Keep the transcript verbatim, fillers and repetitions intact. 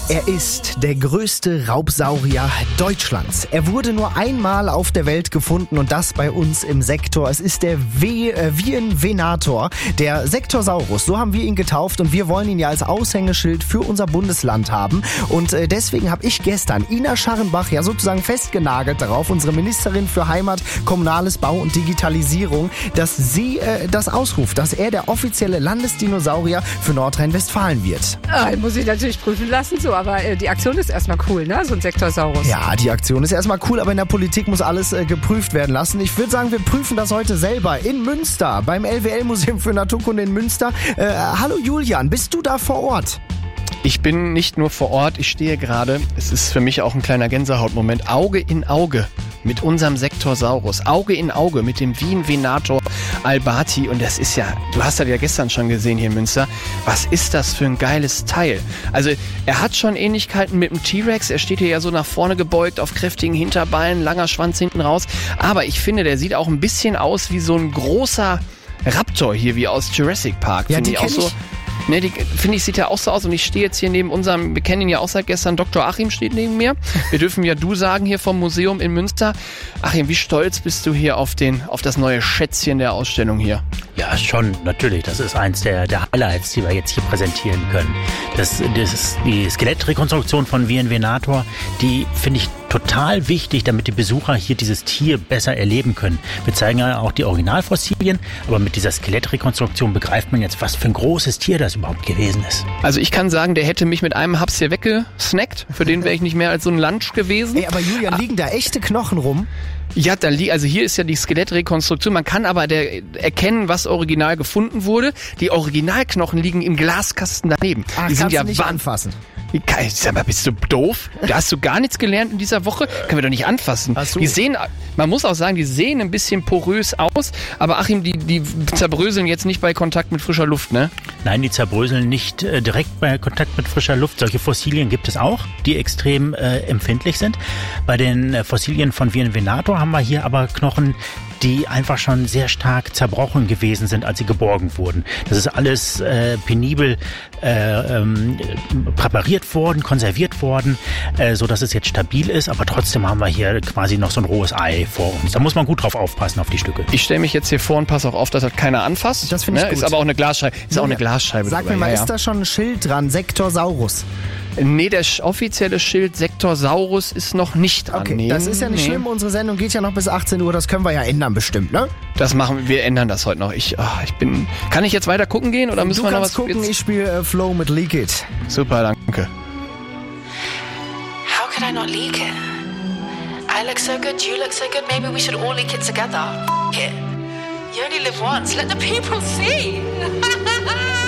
Er ist der größte Raubsaurier Deutschlands. Er wurde nur einmal auf der Welt gefunden und das bei uns im Sektor. Es ist der v- äh, Vienvenator, der Sektorsaurus. So haben wir ihn getauft und wir wollen ihn ja als Aushängeschild für unser Bundesland haben. Und äh, deswegen habe ich gestern Ina Scharrenbach ja sozusagen festgenagelt darauf, unsere Ministerin für Heimat, Kommunales, Bau und Digitalisierung, dass sie äh, das ausruft, dass er der offizielle Landesdinosaurier für Nordrhein-Westfalen wird. Ah, muss ich natürlich prüfen lassen, so, aber äh, die Aktion ist erstmal cool, ne? So ein Sektorsaurus. Ja, die Aktion ist erstmal cool, aber in der Politik muss alles äh, geprüft werden lassen. Ich würde sagen, wir prüfen das heute selber in Münster, beim L W L-Museum für Naturkunde in Münster. Äh, hallo Julian, bist du da vor Ort? Ich bin nicht nur vor Ort, ich stehe gerade, es ist für mich auch ein kleiner Gänsehautmoment, Auge in Auge mit unserem Sektorsaurus, Auge in Auge mit dem Vienvenator albati und das ist ja, du hast das ja gestern schon gesehen hier in Münster, was ist das für ein geiles Teil? Also er hat schon Ähnlichkeiten mit dem T-Rex, er steht hier ja so nach vorne gebeugt auf kräftigen Hinterbeinen, langer Schwanz hinten raus, aber ich finde, der sieht auch ein bisschen aus wie so ein großer Raptor hier, wie aus Jurassic Park, ja, finde ich auch ich. so. Ne, die, finde ich, sieht ja auch so aus und ich stehe jetzt hier neben unserem, wir kennen ihn ja auch seit gestern, Doktor Achim steht neben mir. Wir dürfen ja du sagen hier vom Museum in Münster. Achim, wie stolz bist du hier auf den, auf das neue Schätzchen der Ausstellung hier? Ja, schon, natürlich. Das ist eins der, der Highlights, die wir jetzt hier präsentieren können. Das, das ist die Skelettrekonstruktion von Vienvenator, die finde ich total wichtig, damit die Besucher hier dieses Tier besser erleben können. Wir zeigen ja auch die Originalfossilien, aber mit dieser Skelettrekonstruktion begreift man jetzt, was für ein großes Tier das überhaupt gewesen ist. Also ich kann sagen, der hätte mich mit einem Haps hier weggesnackt. Für den wäre ich nicht mehr als so ein Lunch gewesen. Ey, aber Julian, liegen da echte Knochen rum? Ja, da li- also hier ist ja die Skelettrekonstruktion. Man kann aber der, erkennen, was original gefunden wurde. Die Originalknochen liegen im Glaskasten daneben. Ach, die sind ja du nicht wa- anfassen. Wie geil, sag mal, bist du doof? Da hast du gar nichts gelernt in dieser Woche? Können wir doch nicht anfassen. Ach so. Die sehen, man muss auch sagen, die sehen ein bisschen porös aus, aber Achim, die, die zerbröseln jetzt nicht bei Kontakt mit frischer Luft, ne? Nein, die zerbröseln nicht äh, direkt bei Kontakt mit frischer Luft. Solche Fossilien gibt es auch, die extrem äh, empfindlich sind. Bei den äh, Fossilien von Vienvenator haben wir hier aber Knochen, die einfach schon sehr stark zerbrochen gewesen sind, als sie geborgen wurden. Das ist alles äh, penibel äh, ähm, präpariert worden, konserviert worden, äh, so dass es jetzt stabil ist, aber trotzdem haben wir hier quasi noch so ein rohes Ei vor uns. Da muss man gut drauf aufpassen auf die Stücke. Ich stelle mich jetzt hier vor und passe auch auf, dass das keiner anfasst. Das finde ich ne? gut. Ist aber auch eine Glasscheibe. Ist auch eine Glasscheibe. Sag drüber. mir mal, ja, ja. ist da schon ein Schild dran, Sektorsaurus? Nee, der sch- offizielle Schild Sektorsaurus ist noch nicht dran. Okay, nee, das ist ja nicht nee. schlimm, unsere Sendung geht ja noch bis achtzehn Uhr, das können wir ja ändern bestimmt, ne? Das machen wir, wir ändern das heute noch. Ich, ach, ich bin. Kann ich jetzt weiter gucken gehen oder müssen du wir noch kannst was gucken, jetzt? ich spiele äh, Flow mit Leak It. Super, danke. How could I not leak it? I look so good, you look so good, maybe we should all leak it together. F- it. You only live once, let the people see.